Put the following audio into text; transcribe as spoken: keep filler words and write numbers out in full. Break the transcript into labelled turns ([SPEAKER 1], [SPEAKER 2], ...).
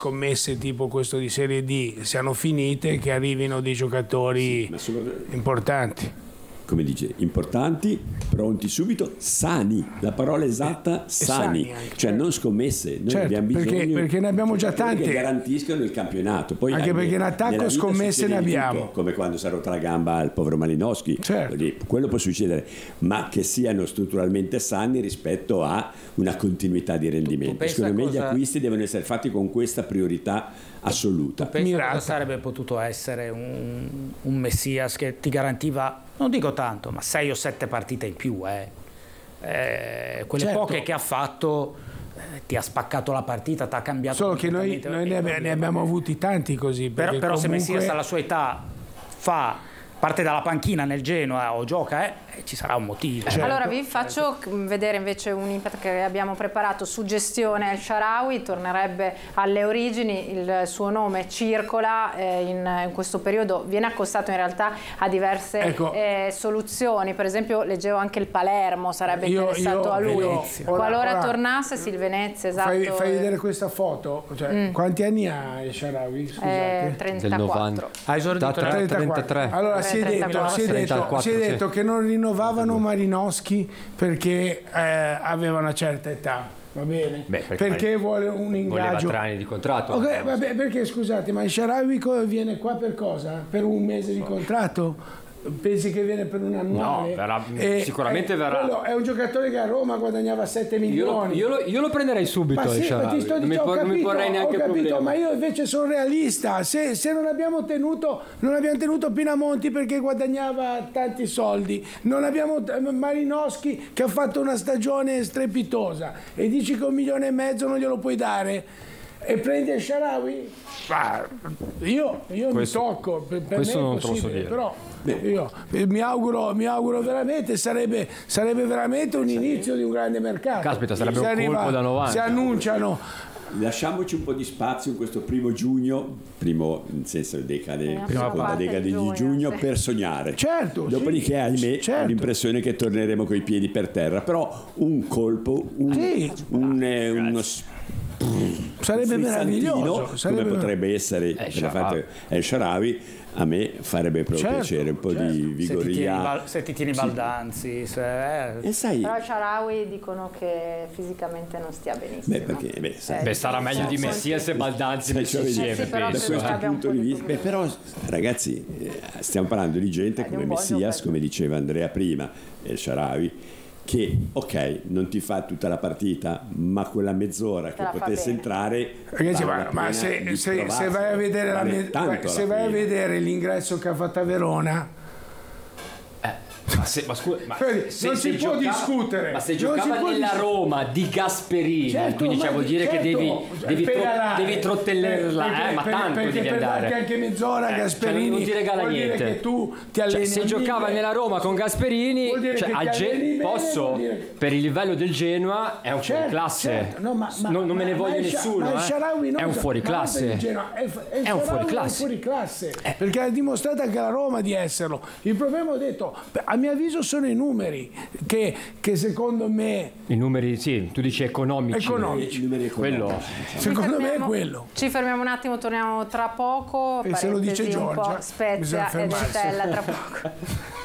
[SPEAKER 1] scommesse tipo questo di Serie D siano finite, che arrivino dei giocatori sì, soprattutto... importanti.
[SPEAKER 2] Come dice, importanti, pronti subito, sani, la parola esatta,
[SPEAKER 1] e,
[SPEAKER 2] sani,
[SPEAKER 1] e sani anche,
[SPEAKER 2] cioè non scommesse, noi
[SPEAKER 1] certo,
[SPEAKER 2] abbiamo bisogno
[SPEAKER 1] perché, perché ne abbiamo già tante
[SPEAKER 2] che garantiscono il campionato. Poi
[SPEAKER 1] anche perché in attacco scommesse ne abbiamo,
[SPEAKER 2] tutto, come quando si è rotta la gamba al povero Malinowski,
[SPEAKER 1] certo.
[SPEAKER 2] quello può succedere, ma che siano strutturalmente sani rispetto a una continuità di rendimento. Secondo me cosa... gli acquisti devono essere fatti con questa priorità assoluta.
[SPEAKER 3] Penso che sarebbe potuto essere un, un Messias che ti garantiva, non dico tanto, ma sei o sette partite in più, eh. Eh, quelle certo. poche che ha fatto eh, ti ha spaccato la partita, ti ha cambiato.
[SPEAKER 1] Solo che noi, noi ne, abbiamo, ne abbiamo avuti tanti così.
[SPEAKER 3] Però, però
[SPEAKER 1] comunque...
[SPEAKER 3] se Messias alla sua età fa parte dalla panchina nel Genoa o gioca, eh, ci sarà un motivo.
[SPEAKER 4] Certo. Allora vi faccio vedere invece un impact che abbiamo preparato. Suggestione El Shaarawy, tornerebbe alle origini, il suo nome circola eh, in, in questo periodo, viene accostato in realtà a diverse ecco. eh, soluzioni, per esempio leggevo anche il Palermo sarebbe io, interessato io, a lui, io, qualora ora, tornasse sì, il Venezia, esatto.
[SPEAKER 1] Fai, fai vedere questa foto, cioè, mm. quanti anni ha El Shaarawy? Scusate.
[SPEAKER 4] Eh, trentaquattro.
[SPEAKER 3] Ha esordito
[SPEAKER 1] trentatré. Allora si è detto, si è detto, si è detto che non rinnovavano Malinowski perché eh, aveva una certa età, va bene?
[SPEAKER 5] Beh, perché,
[SPEAKER 1] perché vuole un ingaggio.
[SPEAKER 5] Voleva tre anni di contratto.
[SPEAKER 1] Okay, vabbè, perché scusate, ma il Shaarawy viene qua per cosa? Per un mese di contratto? Pensi che viene per un annuale?
[SPEAKER 5] No, verrà, eh, sicuramente
[SPEAKER 1] eh,
[SPEAKER 5] verrà.
[SPEAKER 1] È un giocatore che a Roma guadagnava sette milioni.
[SPEAKER 5] Io lo, io lo, io lo prenderei subito.
[SPEAKER 1] Ma sì, ma ti sto dicendo, non, non mi porrei neanche ho capito, ma io invece sono realista. Se, se non abbiamo tenuto, non abbiamo tenuto Pinamonti perché guadagnava tanti soldi, non abbiamo Malinowski che ha fatto una stagione strepitosa e dici che un milione e mezzo non glielo puoi dare e prendi El Shaarawy? Ah, io io questo, mi tocco, per, per
[SPEAKER 5] questo
[SPEAKER 1] me è
[SPEAKER 5] non te lo so dire.
[SPEAKER 1] Però io mi auguro, mi auguro veramente, sarebbe, sarebbe veramente un inizio di un grande mercato.
[SPEAKER 5] Caspita, sarebbe un
[SPEAKER 1] arriva,
[SPEAKER 5] colpo da novanta.
[SPEAKER 1] Si annunciano.
[SPEAKER 2] Lasciamoci un po' di spazio in questo primo giugno, primo nel senso decade, seconda decade di giugno, per sognare.
[SPEAKER 1] Certo.
[SPEAKER 2] Dopodiché,
[SPEAKER 1] sì,
[SPEAKER 2] ahimè,
[SPEAKER 1] certo.
[SPEAKER 2] ho l'impressione che torneremo coi piedi per terra. Però un colpo, un,
[SPEAKER 1] sì.
[SPEAKER 2] un, eh, uno
[SPEAKER 1] sarebbe meraviglioso, sarebbe
[SPEAKER 2] come potrebbe essere El Shaarawy, a me farebbe proprio certo, piacere un po' certo. di vigoria.
[SPEAKER 3] Se ti tieni Baldanzi, se, eh.
[SPEAKER 2] e sai,
[SPEAKER 4] però El Shaarawy dicono che fisicamente non stia benissimo.
[SPEAKER 2] Beh, perché, beh, sai,
[SPEAKER 5] beh sarà meglio di Messias e Baldanzi messi insieme,
[SPEAKER 4] sì,
[SPEAKER 2] da questo punto di vista. Beh, però ragazzi, stiamo parlando di gente come Messias, come diceva Andrea prima, El Shaarawy, che ok, non ti fa tutta la partita, ma quella mezz'ora che potesse entrare.
[SPEAKER 1] Ragazzi, ma, ma se, se, se vai a vedere la me, se vai a vedere l'ingresso che ha fatto a Verona,
[SPEAKER 5] ma, se, ma, scusa, ma se,
[SPEAKER 1] non
[SPEAKER 5] se
[SPEAKER 1] si può
[SPEAKER 5] giocava,
[SPEAKER 1] discutere.
[SPEAKER 5] Ma se giocava nella
[SPEAKER 1] dis-
[SPEAKER 5] Roma di Gasperini,
[SPEAKER 1] certo,
[SPEAKER 5] quindi cioè, vuol dire
[SPEAKER 1] certo,
[SPEAKER 5] che devi, devi, tro, devi trottellarla,
[SPEAKER 1] perché,
[SPEAKER 5] eh, ma
[SPEAKER 1] perché,
[SPEAKER 5] tanto
[SPEAKER 1] perché
[SPEAKER 5] devi
[SPEAKER 1] per
[SPEAKER 5] andare.
[SPEAKER 1] Perché anche mezz'ora
[SPEAKER 5] eh,
[SPEAKER 1] Gasperini
[SPEAKER 5] cioè non ti regala
[SPEAKER 1] vuol
[SPEAKER 5] niente.
[SPEAKER 1] Dire che tu ti alleni
[SPEAKER 5] cioè, se giocava
[SPEAKER 1] bene.
[SPEAKER 5] nella Roma con Gasperini, cioè, al Ge- posso, che... per il livello del Genoa è un
[SPEAKER 1] certo,
[SPEAKER 5] fuoriclasse.
[SPEAKER 1] Certo. No, ma, ma,
[SPEAKER 5] non, non me ne
[SPEAKER 1] ma,
[SPEAKER 5] voglio
[SPEAKER 1] ma
[SPEAKER 5] nessuno.
[SPEAKER 1] Ma
[SPEAKER 5] eh. È un fuoriclasse.
[SPEAKER 1] È, è,
[SPEAKER 5] è un fuoriclasse.
[SPEAKER 1] fuoriclasse eh. Perché ha dimostrato anche la Roma di esserlo. Il problema, ho detto, a mio avviso sono i numeri. Che, che secondo me
[SPEAKER 5] i numeri, sì, tu dici economici,
[SPEAKER 1] economici.
[SPEAKER 2] I numeri
[SPEAKER 5] quello
[SPEAKER 1] secondo me è quello.
[SPEAKER 4] Ci fermiamo un attimo, torniamo tra poco.
[SPEAKER 1] E se lo dice Giorgia,
[SPEAKER 4] Spezia ed Entella tra poco.